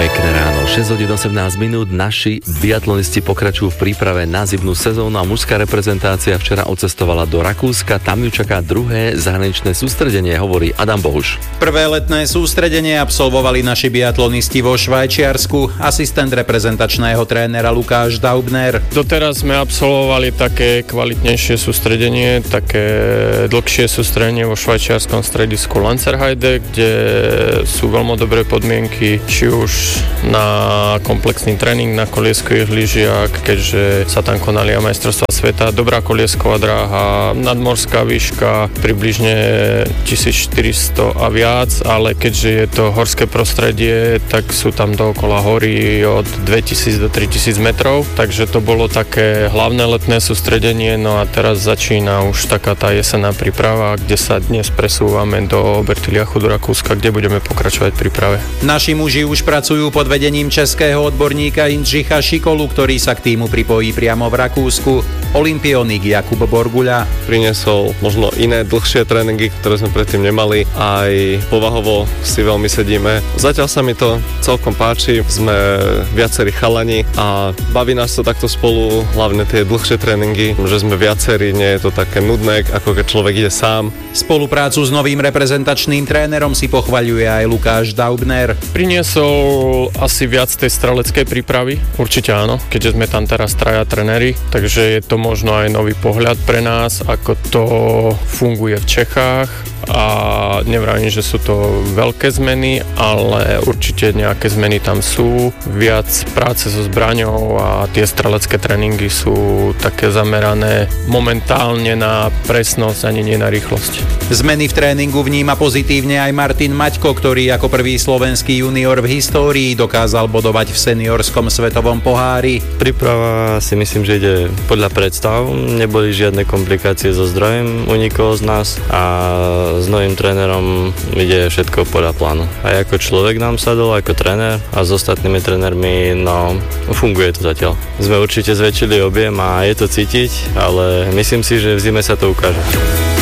Pekné ráno, 6 hodín 18 minút. Naši biatlonisti pokračujú v príprave na zimnú sezónu a mužská reprezentácia včera odcestovala do Rakúska. Tam ju čaká druhé zahraničné sústredenie, hovorí Adam Bohuš. Prvé letné sústredenie absolvovali naši biatlonisti vo Švajčiarsku. Asistent reprezentačného trénera Lukáš Daubner. Doteraz sme absolvovali také kvalitnejšie sústredenie, také dlhšie sústredenie vo švajčiarskom stredisku Lanzerheide, kde sú veľmi dobré podmienky, či už na komplexný tréning na kolieskových lyžiach, keďže sa tam konali aj majstrovstvá sveta, dobrá koliesková dráha, nadmorská výška približne 1400 a viac, ale keďže je to horské prostredie, tak sú tam dookola hory od 2000 do 3000 metrov, takže to bolo také hlavné letné sústredenie, no a teraz začína už taká tá jesenná príprava, kde sa dnes presúvame do Obertiliachu do Rakúska, kde budeme pokračovať v príprave. Naši muži už pracujú pod vedením českého odborníka Jindřicha Šikolu, ktorý sa k týmu pripojí priamo v Rakúsku. Olympionik Jakub Borguľa. Priniesol možno iné dlhšie tréningy, ktoré sme predtým nemali. Aj povahovo si veľmi sedíme. Zatiaľ sa mi to celkom páči. Sme viacerí chalani a baví nás to takto spolu, hlavne tie dlhšie tréningy, že sme viacerí, nie je to také nudné, ako keď človek ide sám. Spoluprácu s novým reprezentačným trénerom si pochvaľuje aj Lukáš Daubner. Priniesol asi viac tej streleckej prípravy, určite áno, keďže sme tam teraz traja trenéri, takže je to možno aj nový pohľad pre nás, ako to funguje v Čechách. A nevravím, že sú to veľké zmeny, ale určite nejaké zmeny tam sú. Viac práce so zbraňou a tie strelecké tréningy sú také zamerané momentálne na presnosť, ani nie na rýchlosť. Zmeny v tréningu vníma pozitívne aj Martin Maťko, ktorý ako prvý slovenský junior v histórii dokázal bodovať v seniorskom svetovom pohári. Príprava si myslím, že ide podľa predstav. Neboli žiadne komplikácie so zdrojem u nikoho z nás a s novým trénerom ide všetko podľa plánu. Aj ako človek nám sadol, ako tréner a s ostatnými trénermi, no funguje to zatiaľ. Sme určite zväčšili objem a je to cítiť, ale myslím si, že v zime sa to ukáže.